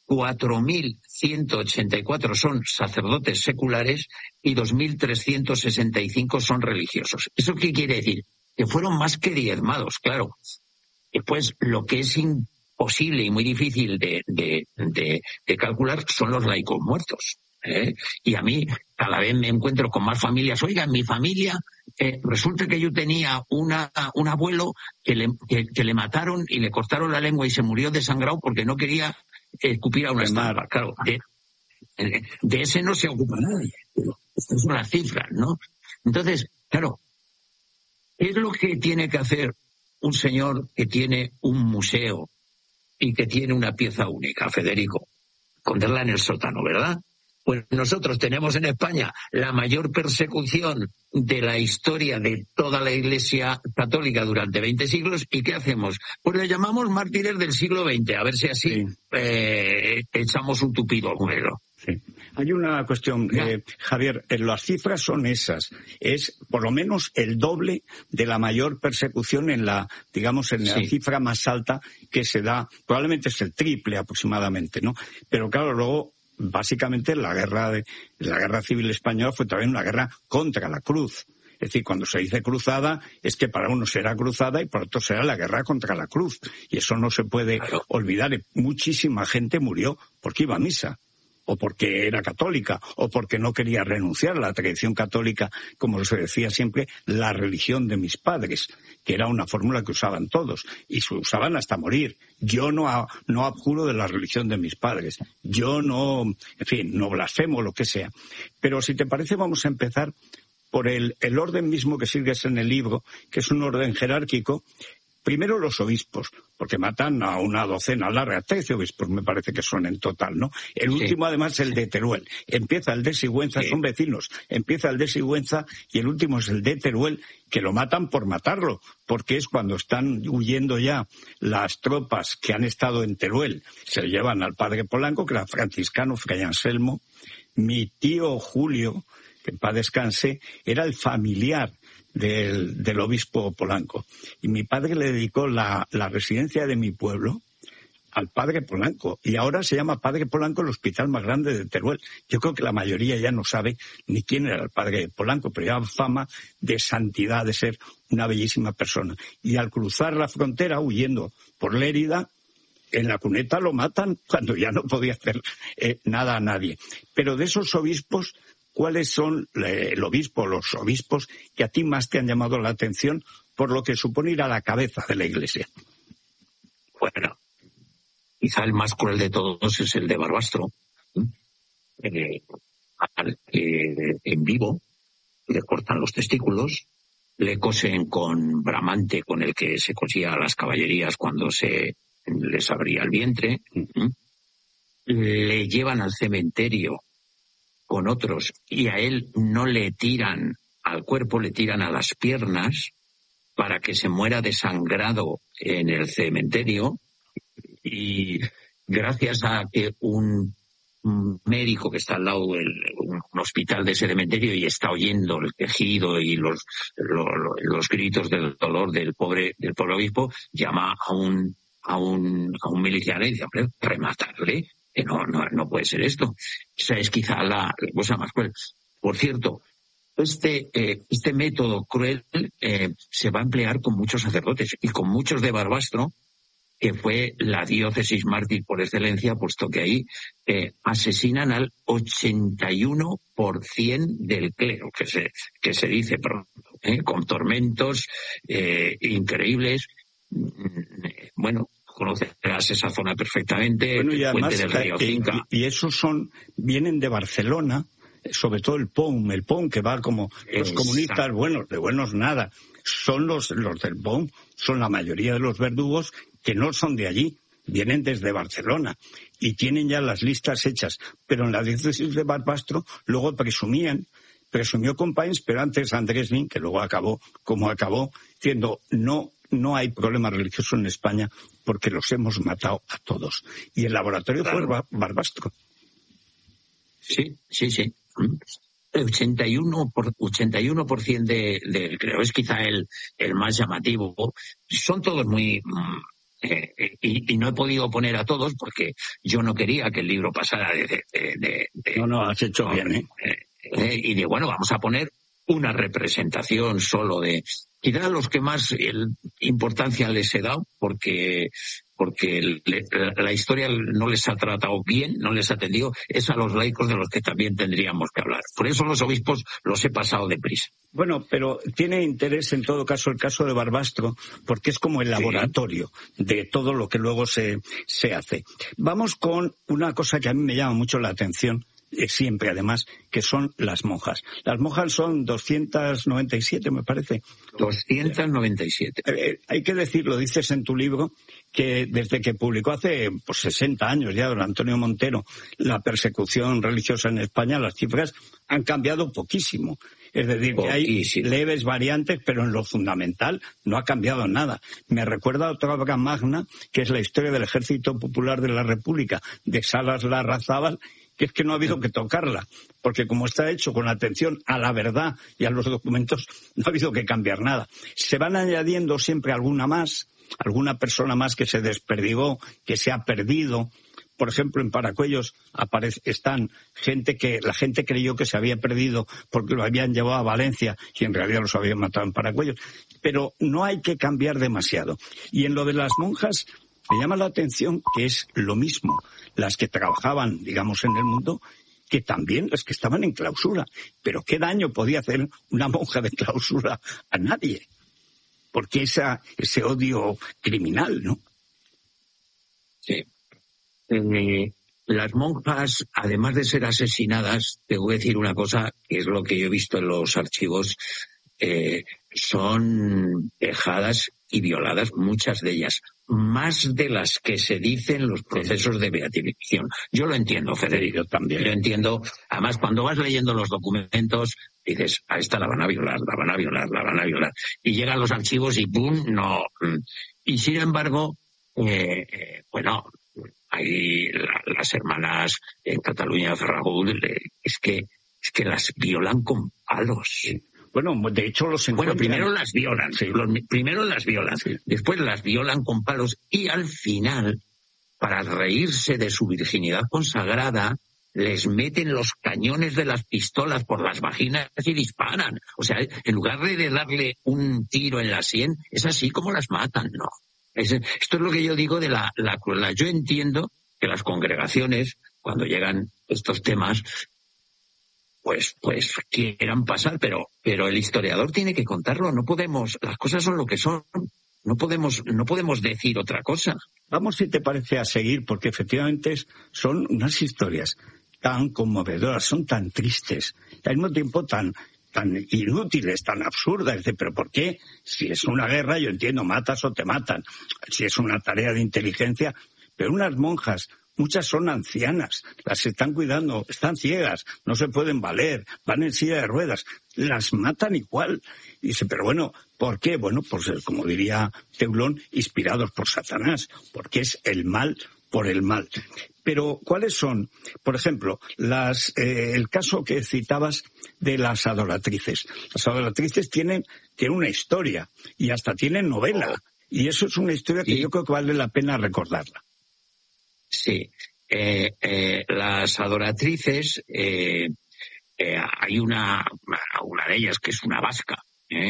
4.184 son sacerdotes seculares y 2.365 son religiosos. ¿Eso qué quiere decir? Que fueron más que diezmados, claro. Después, lo que es imposible y muy difícil de calcular son los laicos muertos. Y a mí cada vez me encuentro con más familias. Oiga, en mi familia resulta que yo tenía un abuelo que le mataron y le cortaron la lengua y se murió desangrado porque no quería escupir a una estampa. Claro, de ese no se ocupa nadie. Estas son las cifras, ¿no? Entonces, claro, ¿qué es lo que tiene que hacer un señor que tiene un museo y que tiene una pieza única, Federico? Esconderla en el sótano, ¿verdad? Pues nosotros tenemos en España la mayor persecución de la historia de toda la Iglesia católica durante 20 siglos. ¿Y qué hacemos? Pues le llamamos mártires del siglo XX, a ver si así echamos un tupido al muero. Sí. Hay una cuestión, Javier, las cifras son esas. Es por lo menos el doble de la mayor persecución en la cifra más alta que se da. Probablemente es el triple aproximadamente, ¿no? Pero claro, luego, básicamente, la guerra civil española fue también una guerra contra la cruz. Es decir, cuando se dice cruzada, es que para uno será cruzada y para otro será la guerra contra la cruz. Y eso no se puede olvidar. Muchísima gente murió porque iba a misa, o porque era católica, o porque no quería renunciar a la tradición católica, como se decía siempre, la religión de mis padres, que era una fórmula que usaban todos, y se usaban hasta morir. Yo no abjuro de la religión de mis padres, yo no blasfemo, lo que sea. Pero si te parece, vamos a empezar por el orden mismo que sigues en el libro, que es un orden jerárquico. Primero los obispos, porque matan a una docena larga, 13 obispos me parece que son en total, ¿no? El último además el de Teruel. Empieza el de Sigüenza, son vecinos, empieza el de Sigüenza y el último es el de Teruel, que lo matan por matarlo, porque es cuando están huyendo ya las tropas que han estado en Teruel. Se llevan al padre Polanco, que era franciscano, Fray Anselmo. Mi tío Julio, que en paz descanse, era el familiar del obispo Polanco. Y mi padre le dedicó la residencia de mi pueblo al padre Polanco. Y ahora se llama Padre Polanco el hospital más grande de Teruel. Yo creo que la mayoría ya no sabe ni quién era el padre Polanco, pero lleva fama de santidad, de ser una bellísima persona. Y al cruzar la frontera, huyendo por Lérida, en la cuneta lo matan cuando ya no podía hacer nada a nadie. Pero de esos obispos, ¿cuáles son los obispos que a ti más te han llamado la atención por lo que supone ir a la cabeza de la Iglesia? Bueno, quizá el más cruel de todos es el de Barbastro. En vivo le cortan los testículos, le cosen con bramante con el que se cosía a las caballerías cuando se les abría el vientre, le llevan al cementerio con otros y a él no le tiran al cuerpo, le tiran a las piernas para que se muera desangrado en el cementerio. Y gracias a que un médico que está al lado de un hospital de ese cementerio y está oyendo el quejido y los gritos del dolor del pobre obispo, llama a un miliciano y dice: rematarle, que no puede ser esto. Esa es quizá la cosa más cruel. Por cierto, este método cruel se va a emplear con muchos sacerdotes y con muchos de Barbastro, que fue la diócesis mártir por excelencia, puesto que ahí asesinan al 81% del clero, que se dice pronto, con tormentos increíbles. Bueno, conocerás esa zona perfectamente. Bueno, y además, y esos vienen de Barcelona, sobre todo el POUM que va como los comunistas buenos, de buenos nada. Son los del POUM, son la mayoría de los verdugos que no son de allí, vienen desde Barcelona y tienen ya las listas hechas. Pero en la diócesis de Barbastro luego presumió Companys, pero antes Andrés Nin, que luego acabó como acabó, diciendo no hay problema religioso en España porque los hemos matado a todos. Y el laboratorio fue Barbastro. Sí. El 81% del creo es quizá el más llamativo. Son todos muy... y no he podido poner a todos porque yo no quería que el libro pasara de No, has hecho bien, y de bueno, vamos a poner una representación solo de quizá los que más importancia les he dado porque la historia no les ha tratado bien, no les ha atendido, es a los laicos de los que también tendríamos que hablar. Por eso los obispos los he pasado deprisa. Bueno, pero tiene interés en todo caso el caso de Barbastro, porque es como el laboratorio de todo lo que luego se hace. Vamos con una cosa que a mí me llama mucho la atención, siempre además, que son las monjas. Las monjas son 297, me parece. 297. Hay que decir, lo dices en tu libro, que desde que publicó hace 60 años ya don Antonio Montero la persecución religiosa en España, las cifras han cambiado poquísimo. Es decir, que hay leves variantes, pero en lo fundamental no ha cambiado nada. Me recuerda a otra obra magna, que es la historia del Ejército Popular de la República, de Salas Larrazábal, que es que no ha habido que tocarla, porque como está hecho con atención a la verdad y a los documentos, no ha habido que cambiar nada. Se van añadiendo siempre alguna persona más que se desperdigó, que se ha perdido. Por ejemplo, en Paracuellos están la gente creyó que se había perdido porque lo habían llevado a Valencia y en realidad los habían matado en Paracuellos. Pero no hay que cambiar demasiado. Y en lo de las monjas, me llama la atención que es lo mismo. Las que trabajaban, digamos, en el mundo, que también las que estaban en clausura. Pero ¿qué daño podía hacer una monja de clausura a nadie? Porque ese odio criminal, ¿no? Sí. Las monjas, además de ser asesinadas, te voy a decir una cosa, que es lo que yo he visto en los archivos, son vejadas y violadas, muchas de ellas, más de las que se dicen los procesos de beatificación. Yo lo entiendo, Federico, también. Yo entiendo, además, cuando vas leyendo los documentos, dices, a esta la van a violar, la van a violar, la van a violar. Y llegan los archivos y ¡pum! No. Y sin embargo, bueno, hay las hermanas en Cataluña de Ferragut, es que las violan con palos. Bueno, de hecho los encuentran. Bueno, primero las violan, sí. Primero las violan, sí. Después las violan con palos y al final, para reírse de su virginidad consagrada, les meten los cañones de las pistolas por las vaginas y disparan. O sea, en lugar de darle un tiro en la sien, es así como las matan, ¿no? Esto es lo que yo digo de la crueldad. Yo entiendo que las congregaciones, cuando llegan estos temas, pues quieran pasar, pero el historiador tiene que contarlo. No podemos, las cosas son lo que son. No podemos decir otra cosa. Vamos, si te parece, a seguir, porque efectivamente son unas historias tan conmovedoras, son tan tristes, y al mismo tiempo tan inútiles, tan absurdas. Pero ¿por qué? Si es una guerra, yo entiendo, matas o te matan. Si es una tarea de inteligencia, pero unas monjas, muchas son ancianas, las están cuidando, están ciegas, no se pueden valer, van en silla de ruedas, las matan igual. Y dice, pero bueno, ¿por qué? Bueno, pues como diría Teulón, inspirados por Satanás, porque es el mal por el mal. Pero, ¿cuáles son? Por ejemplo, el caso que citabas de las adoratrices. Las adoratrices tienen una historia y hasta tienen novela. Y eso es una historia que yo creo que vale la pena recordarla. Sí. Las adoratrices, hay una de ellas que es una vasca.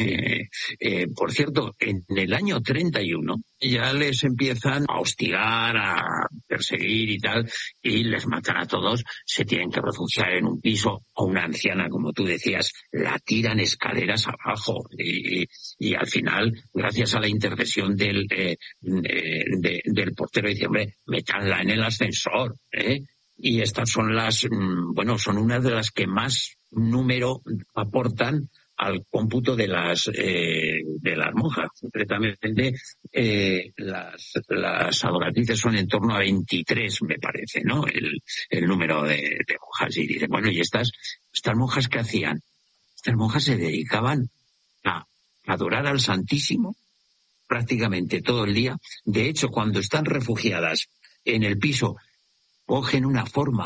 Por cierto, en el año 31 ya les empiezan a hostigar, a perseguir y tal, y les matan a todos, se tienen que refugiar en un piso, o una anciana, como tú decías, la tiran escaleras abajo, y al final, gracias a la intercesión del portero, dice, hombre, métanla en el ascensor, y estas son son unas de las que más número aportan al cómputo de las monjas. Concretamente, las adoratrices son en torno a 23, me parece, ¿no? El número de monjas. Y dicen, bueno, ¿y estas monjas qué hacían? Estas monjas se dedicaban a adorar al Santísimo prácticamente todo el día. De hecho, cuando están refugiadas en el piso, consiguen una forma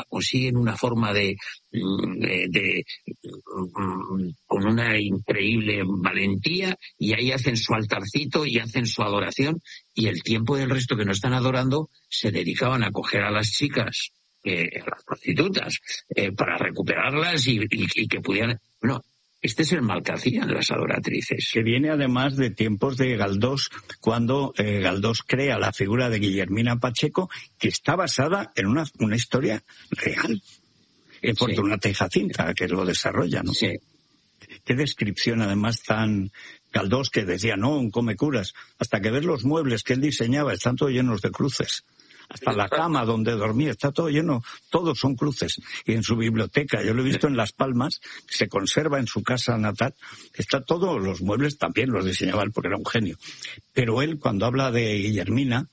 con una increíble valentía, y ahí hacen su altarcito y hacen su adoración, y el tiempo del resto que no están adorando se dedicaban a coger a las chicas, a las prostitutas, para recuperarlas y que pudieran... Bueno, este es el mal que hacían las adoratrices. Que viene además de tiempos de Galdós, cuando Galdós crea la figura de Guillermina Pacheco, que está basada en una historia real. Fortunata y Jacinta, que lo desarrolla, ¿no? Sí. Qué descripción, además, tan... Galdós, que decía, no, un come curas, hasta que ves los muebles que él diseñaba, están todos llenos de cruces. Hasta la cama donde dormía está todo lleno, todos son cruces. Y en su biblioteca, yo lo he visto en Las Palmas, se conserva en su casa natal, está todos los muebles, también los diseñaba él porque era un genio. Pero él, cuando habla de Guillermina,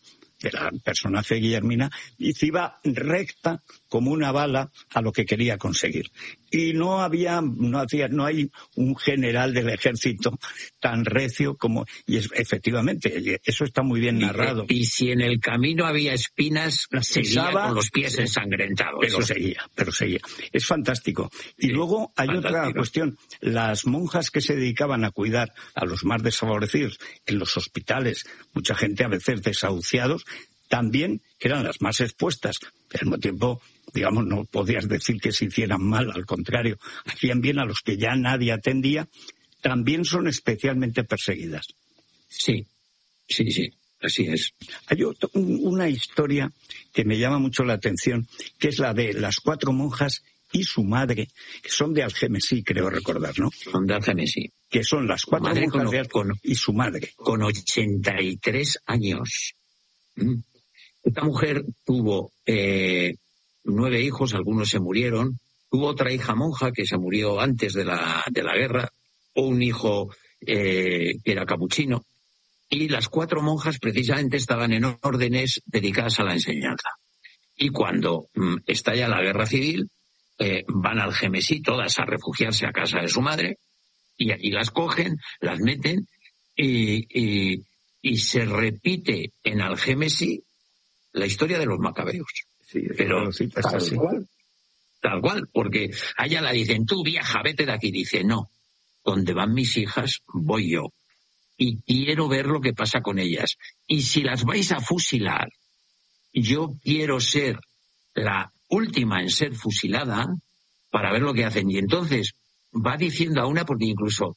de la personaje de Guillermina, y se iba recta como una bala a lo que quería conseguir. Y no hay un general del ejército tan recio como, y efectivamente, eso está muy bien narrado. Y si en el camino había espinas, seguía con los pies ensangrentados. Pero seguía. Es fantástico. Y luego hay otra cuestión. Las monjas que se dedicaban a cuidar a los más desfavorecidos en los hospitales, mucha gente a veces desahuciados, también eran las más expuestas. Pero al mismo tiempo, digamos, no podías decir que se hicieran mal, al contrario, hacían bien a los que ya nadie atendía, también son especialmente perseguidas. Sí, así es. Hay una historia que me llama mucho la atención, que es la de las 4 monjas y su madre, que son de Algemesí, creo recordar, ¿no? Son de Algemesí. Que son las 4 monjas y su madre. Con 83 años. Esta mujer tuvo 9 hijos, algunos se murieron. Tuvo otra hija monja que se murió antes de la guerra, o un hijo que era capuchino. Y las 4 monjas precisamente estaban en órdenes dedicadas a la enseñanza. Y cuando estalla la guerra civil, van al Algemesí todas a refugiarse a casa de su madre, y allí las cogen, las meten, y se repite en Algemesí la historia de los macabeos. Sí, pero sí, tal cual, porque a ella la dicen, tú viaja, vete de aquí. Dice, no, donde van mis hijas voy yo, y quiero ver lo que pasa con ellas. Y si las vais a fusilar, yo quiero ser la última en ser fusilada para ver lo que hacen. Y entonces va diciendo a una, porque incluso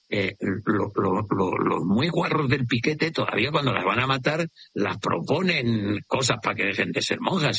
los muy guarros del piquete todavía cuando las van a matar las proponen cosas para que dejen de ser monjas,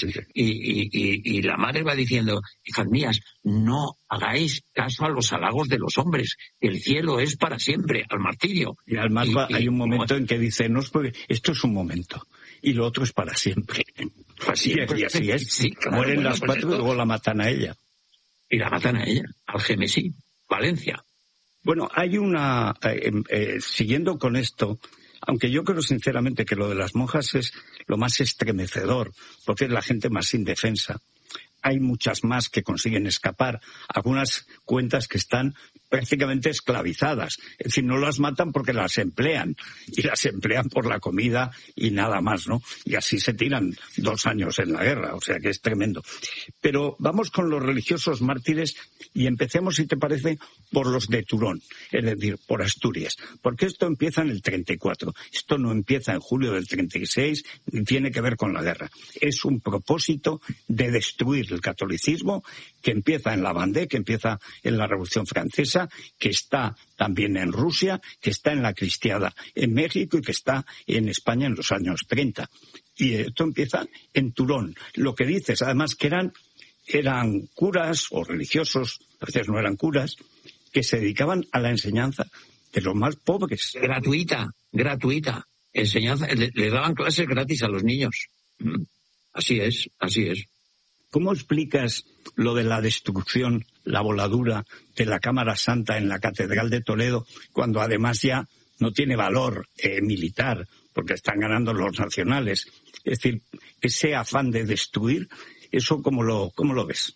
y la madre va diciendo, hijas mías, no hagáis caso a los halagos de los hombres, el cielo es para siempre, al martirio. Y además hay un momento en que dice, no, esto es un momento y lo otro es para siempre. Y así es. Sí, claro, mueren las 4 y luego la matan a ella. Y la matan a ella, Algemesí, Valencia. Bueno, hay siguiendo con esto, aunque yo creo sinceramente que lo de las monjas es lo más estremecedor, porque es la gente más indefensa. Hay muchas más que consiguen escapar, algunas cuentas que están prácticamente esclavizadas, es decir, no las matan porque las emplean, y las emplean por la comida y nada más, ¿no? Y así se tiran 2 años en la guerra, o sea que es tremendo. Pero vamos con los religiosos mártires y empecemos, si te parece, por los de Turón, es decir, por Asturias, porque esto empieza en el 34, esto no empieza en julio del 36, ni tiene que ver con la guerra, es un propósito de destruir el catolicismo que empieza en la Vendée, que empieza en la Revolución Francesa, que está también en Rusia, que está en la Cristiada en México y que está en España en los años 30. Y esto empieza en Turón. Lo que dices, además, que eran curas o religiosos, a veces no eran curas, que se dedicaban a la enseñanza de los más pobres. Gratuita. Enseñanza, le daban clases gratis a los niños. Así es. ¿Cómo explicas lo de la destrucción, la voladura de la Cámara Santa en la Catedral de Toledo, cuando además ya no tiene valor militar, porque están ganando los nacionales? Es decir, ese afán de destruir, ¿eso cómo lo ves?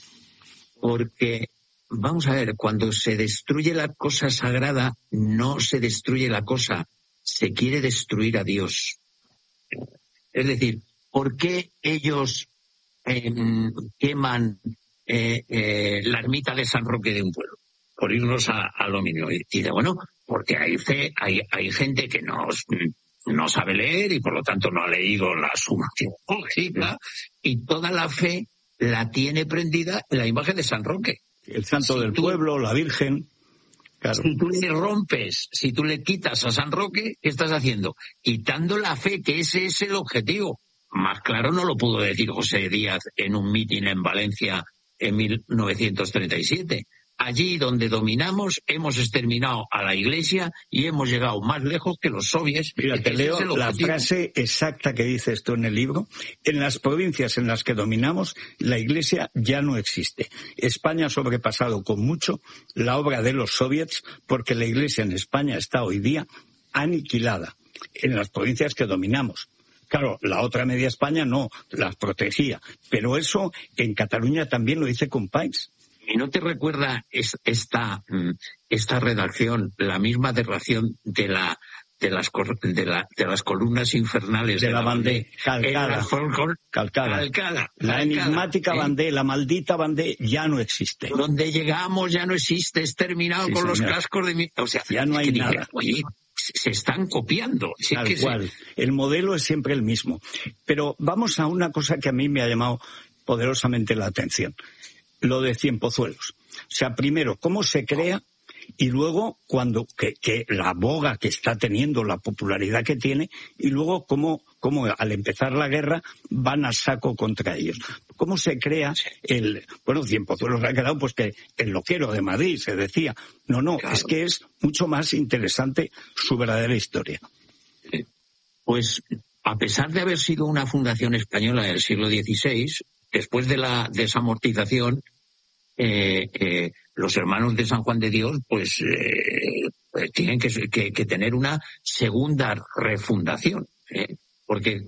Porque, vamos a ver, cuando se destruye la cosa sagrada, no se destruye la cosa, se quiere destruir a Dios. Es decir, ¿por qué ellos queman la ermita de San Roque de un pueblo? Por irnos a lo mínimo. Y dice, bueno, porque hay gente que no sabe leer y por lo tanto no ha leído la suma teológica, y toda la fe la tiene prendida en la imagen de San Roque. El santo del pueblo, la Virgen. Claro. Si tú le rompes, si tú le quitas a San Roque, ¿qué estás haciendo? Quitando la fe, que ese es el objetivo. Más claro no lo pudo decir José Díaz en un mitin en Valencia en 1937. Allí donde dominamos hemos exterminado a la Iglesia y hemos llegado más lejos que los soviets. Mira, te leo la frase exacta que dices tú en el libro. En las provincias en las que dominamos, la Iglesia ya no existe. España ha sobrepasado con mucho la obra de los soviets, porque la Iglesia en España está hoy día aniquilada en las provincias que dominamos. Claro, la otra media España no, las protegía. Pero eso en Cataluña también lo dice Companys. ¿Y no te recuerda esta redacción, la misma redacción de las columnas infernales de la Bandé, calcada. La enigmática Bandé, la maldita Bandé ya no existe. Donde llegamos ya no existe, es terminado con los cascos de... O sea, ya no hay nada. Oye, se están copiando. Tal cual. El modelo es siempre el mismo. Pero vamos a una cosa que a mí me ha llamado poderosamente la atención. Lo de Cienpozuelos. O sea, primero, ¿cómo se crea? Y luego, cuando que la boga que está teniendo, la popularidad que tiene, y luego cómo al empezar la guerra van a saco contra ellos. ¿Cómo se crea Cienpozuelos ha quedado pues que el loquero de Madrid, se decía. No, claro. Es que es mucho más interesante su verdadera historia. Pues, a pesar de haber sido una fundación española del siglo XVI, después de la desamortización, los hermanos de San Juan de Dios pues tienen que tener una segunda refundación, porque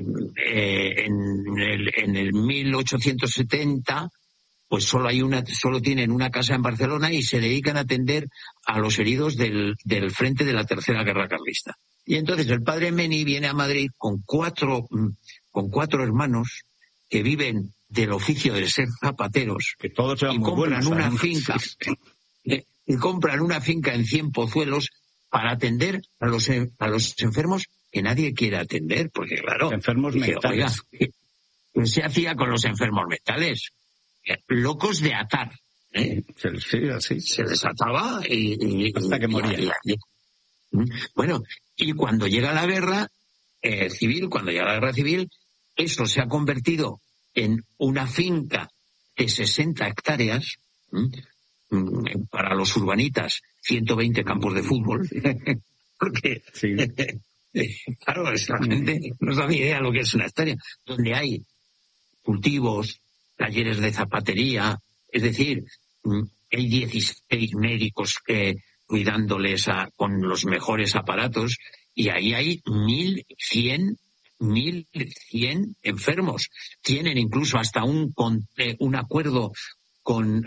en el 1870 pues solo tienen una casa en Barcelona y se dedican a atender a los heridos del frente de la Tercera Guerra Carlista. Y entonces el padre Meni viene a Madrid con cuatro hermanos que viven del oficio de ser zapateros, que todos eran y compran una finca, y compran una finca en Cienpozuelos para atender a los enfermos que nadie quiere atender, porque claro, enfermos mentales. Oiga, ¿qué se hacía con los enfermos mentales? Locos de atar. Sí, así. Se desataba y hasta que moría. Bueno, y cuando llega la guerra civil, eso se ha convertido en una finca de 60 hectáreas, para los urbanitas, 120 campos de fútbol, porque, sí. Claro, la gente no sabe ni idea de lo que es una hectárea, donde hay cultivos, talleres de zapatería, es decir, hay 16 médicos cuidándoles con los mejores aparatos, y ahí hay 1.100 enfermos. Tienen incluso hasta un acuerdo con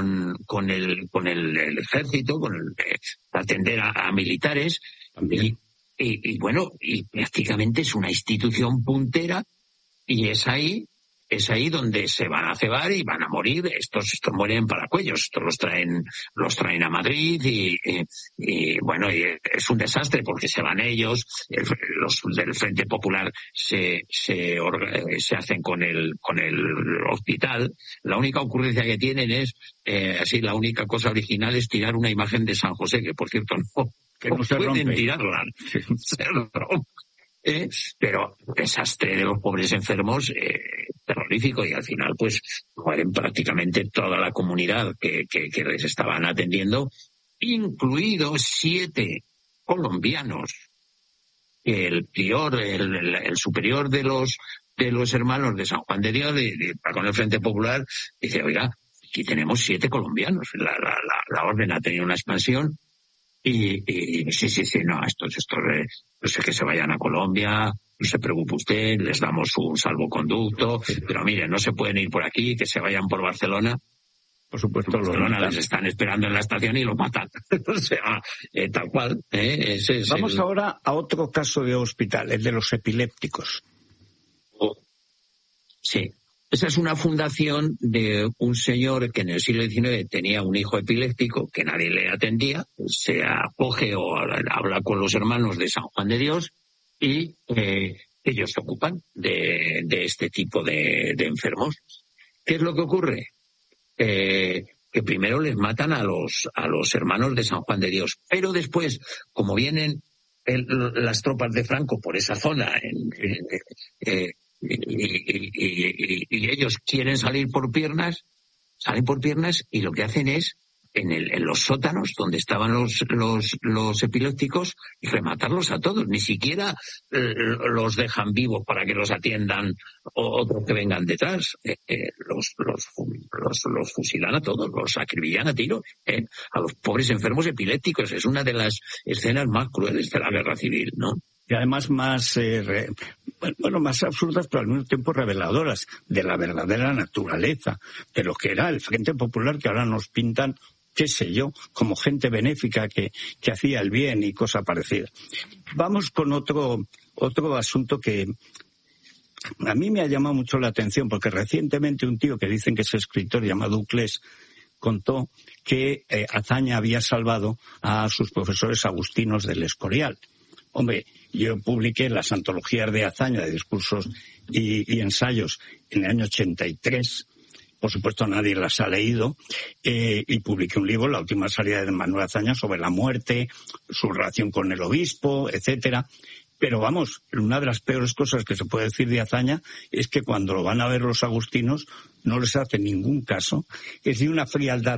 el ejército, para atender a militares. Y bueno, y prácticamente es una institución puntera, y es ahí donde se van a cebar y van a morir. Estos mueren en Paracuellos, estos los traen a Madrid y bueno, y es un desastre porque se van ellos, los del Frente Popular se hacen con el hospital. La única ocurrencia que tienen es, la única cosa original es tirar una imagen de San José, que por cierto no pueden tirarla. Pero desastre de los pobres enfermos, terrorífico, y al final pues mueren prácticamente toda la comunidad que les estaban atendiendo, incluidos 7 colombianos. El prior, el superior de los hermanos de San Juan de Dios, con el Frente Popular, dice: oiga, aquí tenemos 7 colombianos. La orden ha tenido una expansión. Y no, estos no sé, que se vayan a Colombia, no se preocupe usted, les damos un salvoconducto, pero miren, no se pueden ir por aquí, que se vayan por Barcelona. Por supuesto, Barcelona les están esperando en la estación y lo matan. O sea, tal cual. Vamos ahora a otro caso de hospital, el de los epilépticos. Sí. Esa es una fundación de un señor que en el siglo XIX tenía un hijo epiléptico que nadie le atendía, se acoge o habla con los hermanos de San Juan de Dios y ellos se ocupan de este tipo de enfermos. ¿Qué es lo que ocurre? Que primero les matan a los hermanos de San Juan de Dios, pero después, como vienen las tropas de Franco por esa zona, y ellos quieren salir por piernas, y lo que hacen es, en los sótanos donde estaban los epilépticos, rematarlos a todos. Ni siquiera los dejan vivos para que los atiendan otros que vengan detrás. Los fusilan a todos, los acribillan a tiros, a los pobres enfermos epilépticos. Es una de las escenas más crueles de la guerra civil, ¿no? y además más absurdas, pero al mismo tiempo reveladoras de la verdadera naturaleza de lo que era el Frente Popular, que ahora nos pintan, qué sé yo, como gente benéfica que hacía el bien y cosa parecida. Vamos con otro asunto que a mí me ha llamado mucho la atención, porque recientemente un tío que dicen que es escritor llamado Uclés contó que Azaña había salvado a sus profesores agustinos del Escorial. Hombre, yo publiqué las antologías de Azaña de discursos y ensayos en el año 83. Por supuesto, nadie las ha leído. Y publiqué un libro, La última salida de Manuel Azaña, sobre la muerte, su relación con el obispo, etcétera. Pero vamos, una de las peores cosas que se puede decir de Azaña es que cuando lo van a ver los agustinos no les hace ningún caso. Es de una frialdad